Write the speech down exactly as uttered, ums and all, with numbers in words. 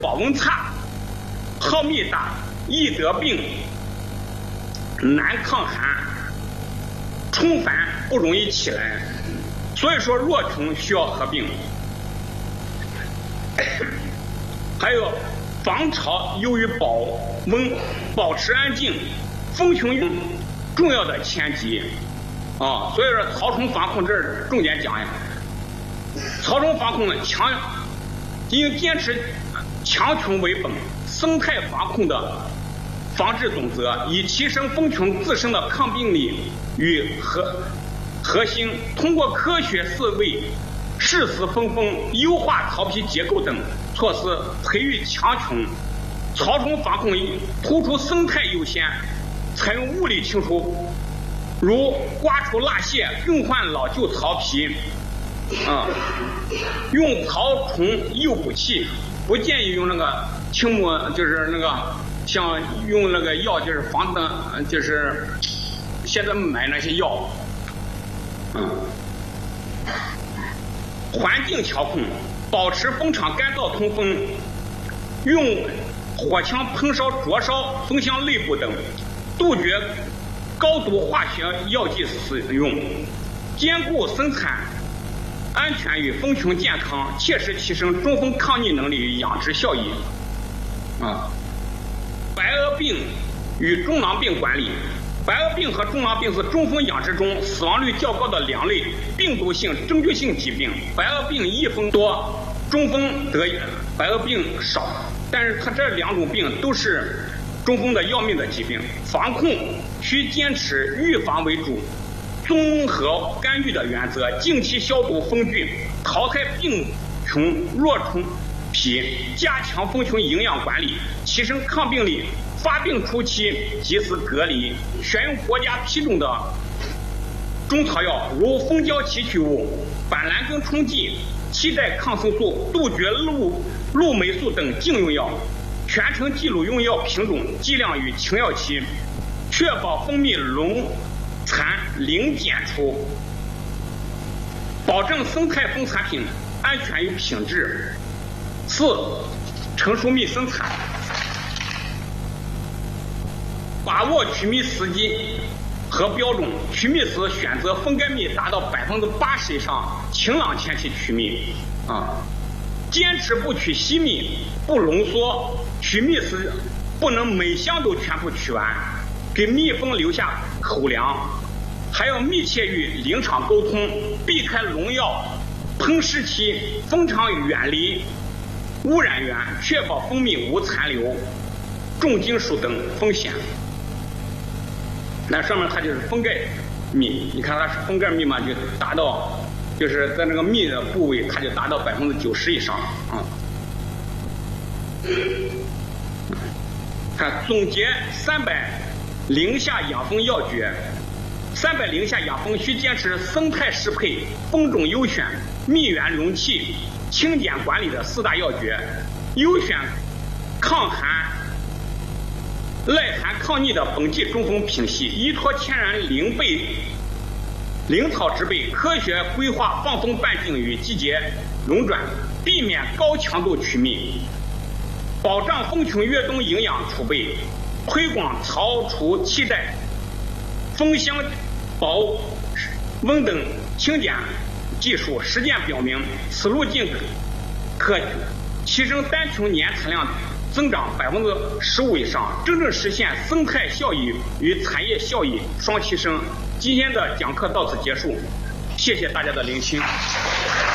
保温差，耗密大，易得病，难抗寒，冲繁不容易起来，所以说弱虫需要合并。还有防潮优于保温，保持安静，蜂群重要的前提啊，所以说草虫防控这是重点讲呀。草虫防控呢，强应坚持强穷为本，生态防控的防治总则，以提升蜂群自身的抗病力与核核心，通过科学思维适时分封、优化草皮结构等措施，培育强群。草虫防控突出生态优先，采用物理清除，如刮除蜡屑、更换老旧草皮，啊，用草虫诱捕器，不建议用那个青木，就是那个像用那个药，就是防灯，就是现在买那些药，嗯。环境调控，保持蜂场干燥通风，用火枪喷烧、灼烧蜂箱内部等，杜绝高毒化学药剂使用，兼顾生产安全与蜂群健康，切实提升中蜂抗逆能力与养殖效益。啊，白蛾病与中囊病管理。白蛾病和中囊病是中蜂养殖中死亡率较高的两类病毒性真菌性疾病。白蛾病益蜂多，中蜂得白蛾病少，但是它这两种病都是中蜂的要命的疾病。防控需坚持预防为主，综合干预的原则，定期消毒蜂菌，淘汰病群弱虫匹，加强蜂群营养管理，提升抗病力。发病初期及时隔离，选用国家批准的中草药，如蜂胶提取物、板蓝根冲剂、替代抗生素、杜绝氯氯霉素等禁用药，全程记录用药品种、剂量与停药期，确保蜂蜜笼蚕零检出，保证生态蜂产品安全与品质。四、成熟蜜生产。把握取蜜时机和标准，取蜜时选择风干蜜达到百分之八十以上晴朗天气取蜜啊，坚持不取稀蜜，不浓缩。取蜜时不能每箱都全部取完，给蜜蜂留下口粮。还要密切与林场沟通，避开农药喷湿期，蜂场远离污染源，确保蜂蜜无残留、重金属等风险。那上面它就是封盖蜜，你看它是封盖蜜嘛，就达到，就是在那个蜜的部位，它就达到百分之九十以上啊。看总结三百零下养蜂要诀，三百零下养蜂需坚持生态适配、蜂种优选、蜜源容器、清碱管理的四大要诀，优选抗寒。耐寒抗逆的本季中蜂品系，依托天然灵贝、灵草植被，科学规划放蜂半径与季节轮转，避免高强度取蜜，保障蜂群越冬营养储备，推广草除替代、蜂箱保温等清碱技术。实践表明，此路径可提升单群年产量增长百分之十五以上，真正实现生态效益与产业效益双提升。今天的讲课到此结束，谢谢大家的聆听。